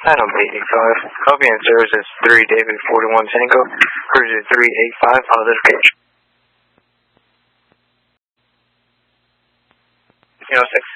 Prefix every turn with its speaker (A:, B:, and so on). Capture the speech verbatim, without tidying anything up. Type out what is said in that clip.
A: Item eight eighty-five. Copy and service is three David forty-one Tango. Cruiser three eighty-five. Identification. You know, six.